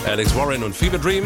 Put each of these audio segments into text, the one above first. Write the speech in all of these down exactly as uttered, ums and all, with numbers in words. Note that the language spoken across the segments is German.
Alex Warren und Fever Dream.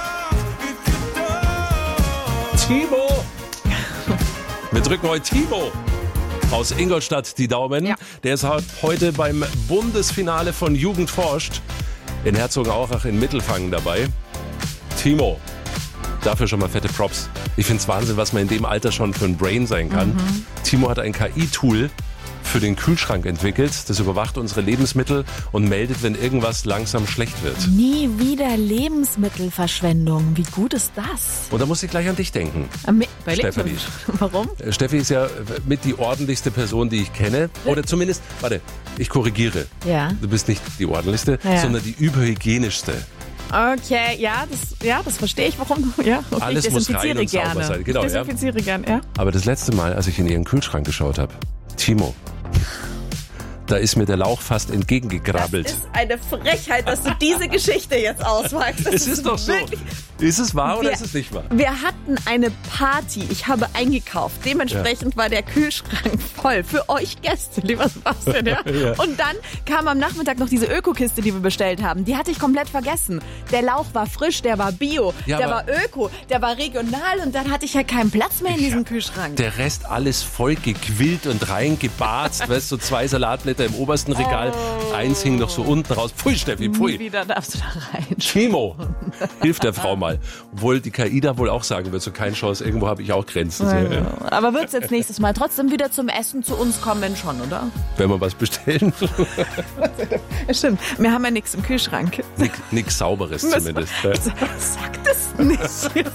Timo! Wir drücken heute Timo aus Ingolstadt die Daumen. Ja. Der ist heute beim Bundesfinale von Jugend forscht in Herzogenaurach in Mittelfangen dabei. Timo, dafür schon mal fette Props. Ich finde es Wahnsinn, was man in dem Alter schon für ein Brain sein kann. Mhm. Timo hat ein K I-Tool für den Kühlschrank entwickelt. Das überwacht unsere Lebensmittel und meldet, wenn irgendwas langsam schlecht wird. Nie wieder Lebensmittelverschwendung. Wie gut ist das? Und da muss ich gleich an dich denken. Bei Stefanie. Warum? Steffi ist ja mit die ordentlichste Person, die ich kenne. Oder zumindest, warte, ich korrigiere. Ja. Du bist nicht die ordentlichste, ja. sondern die überhygienischste. Okay, ja, das, ja, das verstehe ich, warum du, ja. Okay, Alles ich muss rein und gerne. sauber sein. Genau, ich desinfiziere ja. gern, ja. Aber das letzte Mal, als ich in ihren Kühlschrank geschaut habe, Timo, da ist mir der Lauch fast entgegengekrabbelt. Das ist eine Frechheit, dass du diese Geschichte jetzt auswagst. Es ist doch so. Ist es wahr oder wir, ist es nicht wahr? Wir hatten eine Party. Ich habe eingekauft. Dementsprechend ja. war der Kühlschrank voll. Für euch Gäste, lieber Sebastian. Ja? ja. Und dann kam am Nachmittag noch diese Öko-Kiste, die wir bestellt haben. Die hatte ich komplett vergessen. Der Lauch war frisch, der war bio, ja, der war öko, der war regional und dann hatte ich ja keinen Platz mehr in diesem ja, Kühlschrank. Der Rest alles voll gequillt und reingebarzt. Weißt du, so zwei Salatblätter im obersten Regal. Oh. Eins hing noch so unten raus. Pfui, Steffi, pfui. Nie wieder darfst du da rein. Timo, hilf der Frau mal. Obwohl die K I da wohl auch sagen wird, so keine Chance, irgendwo habe ich auch Grenzen. Ja, ja. Aber wird es jetzt nächstes Mal trotzdem wieder zum Essen zu uns kommen schon, oder? Wenn wir was bestellen. Ja, stimmt, wir haben ja nichts im Kühlschrank. Nichts Sauberes zumindest. Sag das nicht.